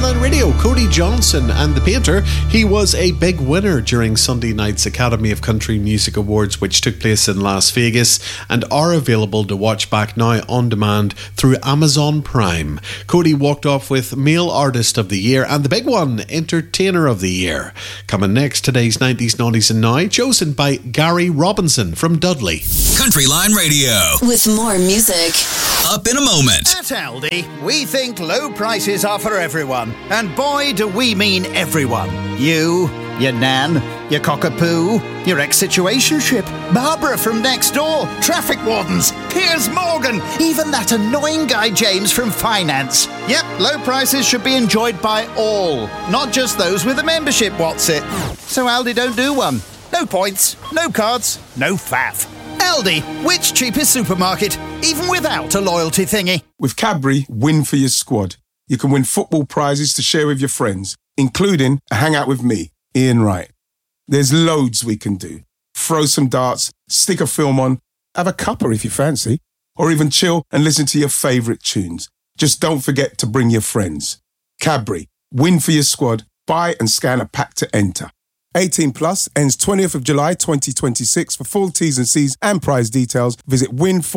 Line Radio, Cody Johnson and the Painter. He was a big winner during Sunday night's Academy of Country Music Awards, which took place in Las Vegas and are available to watch back now on demand through Amazon Prime. Cody walked off with Male Artist of the Year and the big one, Entertainer of the Year. Coming next, today's 90s, Noughties and Now, chosen by Gary Robinson from Dudley. Country Line Radio. With more music. Up in a moment. At Aldi, we think low prices are for everyone. And boy, do we mean everyone. You, your nan, your cockapoo, your ex-situationship, Barbara from next door, traffic wardens, Piers Morgan, even that annoying guy James from finance. Yep, low prices should be enjoyed by all, not just those with a membership, what's it? So Aldi don't do one. No points, no cards, no faff. Aldi, which cheapest supermarket, even without a loyalty thingy? With Cadbury, win for your squad. You can win football prizes to share with your friends, including a hangout with me, Ian Wright. There's loads we can do. Throw some darts, stick a film on, have a cuppa if you fancy, or even chill and listen to your favourite tunes. Just don't forget to bring your friends. Cadbury, win for your squad, buy and scan a pack to enter. 18 plus, ends 20th of July 2026. For full T's and C's and prize details, visit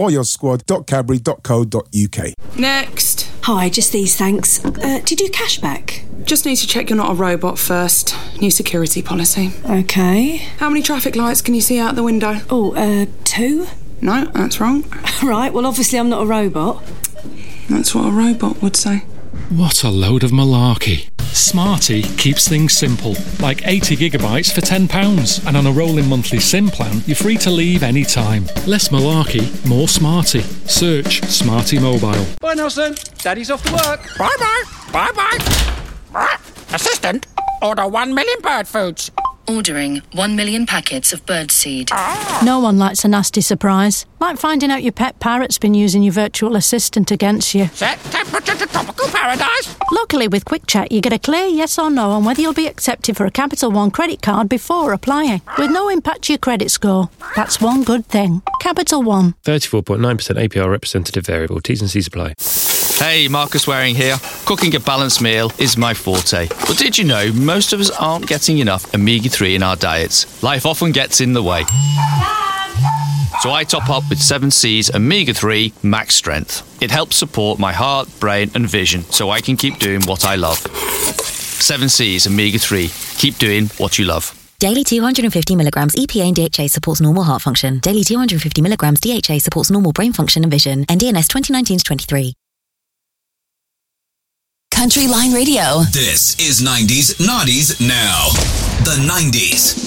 winforyoursquad.cadbury.co.uk. Next. Hi, just these, thanks. Do you do cashback? Just need to check you're not a robot first. New security policy. Okay. How many traffic lights can you see out the window? Oh, 2? No, that's wrong. Right, well, obviously I'm not a robot. That's what a robot would say. What a load of malarkey. Smarty keeps things simple, like 80 gigabytes for £10, and on a rolling monthly SIM plan, you're free to leave any time. Less malarkey, more Smarty. Search Smarty Mobile. Bye, Nelson. Daddy's off to work. Bye-bye. Bye-bye. Assistant, order 1 million bird foods. Ordering 1 million packets of birdseed. No one likes a nasty surprise. Like finding out your pet parrot's been using your virtual assistant against you. Set temperature to tropical paradise. Luckily, with Quick Check, you get a clear yes or no on whether you'll be accepted for a Capital One credit card before applying, with no impact to your credit score. That's one good thing. Capital One. 34.9% APR representative variable. T's and C's apply. Hey, Marcus Waring here. Cooking a balanced meal is my forte. But did you know most of us aren't getting enough omega-3 in our diets? Life often gets in the way. So I top up with 7C's Omega-3 Max Strength. It helps support my heart, brain and vision so I can keep doing what I love. 7C's Omega-3. Keep doing what you love. Daily 250 milligrams EPA and DHA supports normal heart function. Daily 250 milligrams DHA supports normal brain function and vision. NDNS 2019-23. Country Line Radio. This is 90s Naughties Now. The 90s.